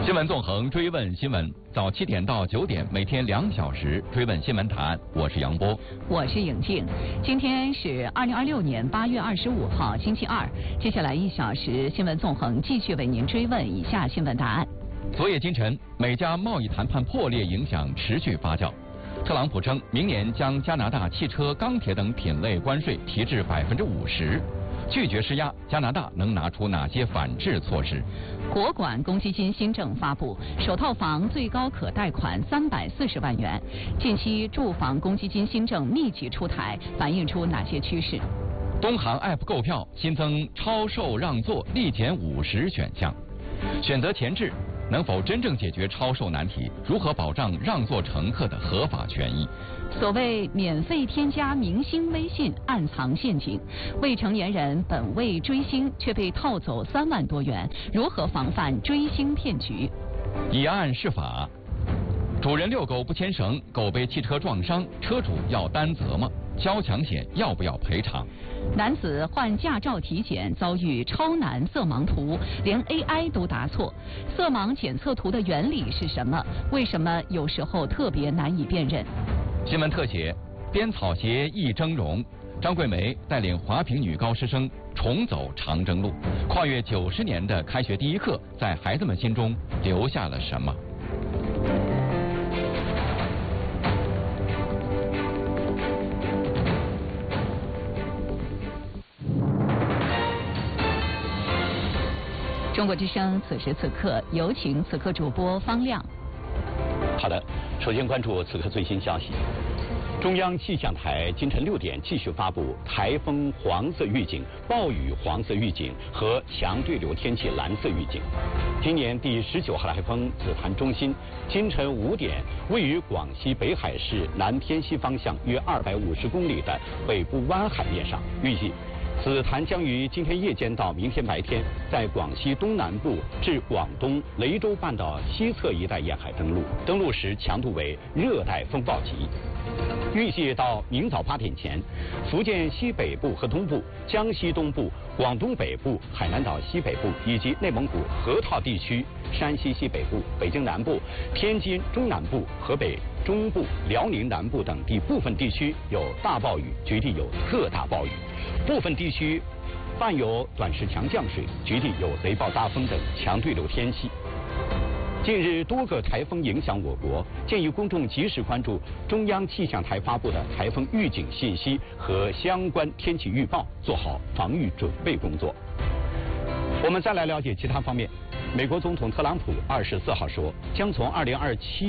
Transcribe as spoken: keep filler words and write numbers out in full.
新闻纵横，追问新闻，早七点到九点，每天两小时追问新闻答案。我是杨波， 我是颖静。今天是二零二六年八月二十五号，星期二。接下来一小时，新闻纵横继续为您追问以下新闻答案。 昨夜今晨，美加贸易谈判破裂影响持续发酵。特朗普称，明年将加拿大汽车、钢铁等品类关税提至百分之五十。拒绝施压，加拿大能拿出哪些反制措施？ 国管公积金新政发布，首套房最高可贷款三百四十万元。近期住房公积金新政密集出台，反映出哪些趋势？ 东航 App 购票新增超售让座立减五十选项，选择前置能否真正解决超售难题？如何保障让座乘客的合法权益？ 所谓免费添加明星微信，暗藏陷阱。未成年人本为追星，却被套走三万多元，如何防范追星骗局？ 以案释法，主人遛狗不牵绳，狗被汽车撞伤，车主要担责吗？交强险要不要赔偿？ 男子换驾照体检遭遇超难色盲图，连 A I 都答错。色盲检测图的原理是什么？为什么有时候特别难以辨认？ 新闻特写：编草鞋忆峥嵘，张桂梅带领华坪女高师生重走长征路，跨越九十年的开学第一课，在孩子们心中留下了什么？ 中国之声，此时此刻，有请此刻主播方亮。 好的，首先关注此刻最新消息。中央气象台今晨六点继续发布台风黄色预警、暴雨黄色预警和强对流天气蓝色预警。今年第十九号台风紫檀中心今晨五点位于广西北海市南偏西方向约二百五十公里的北部湾海面上，预计紫檀将于今天夜间到明天白天，在广西东南部至广东雷州半岛西侧一带沿海登陆，登陆时强度为热带风暴级。预计到明早八点前，福建西北部和东部、江西东部、广东北部、海南岛西北部以及内蒙古河套地区、山西西北部、北京南部、天津中南部、河北中部、辽宁南部等地部分地区有大暴雨，局地有特大暴雨，部分地区伴有短时强降水，局地有贼暴大风等强对流天气。近日多个台风影响我国，建议公众及时关注中央气象台发布的台风预警信息和相关天气预报，做好防御准备工作。我们再来了解其他方面。美国总统特朗普二十四号说，将从二零二七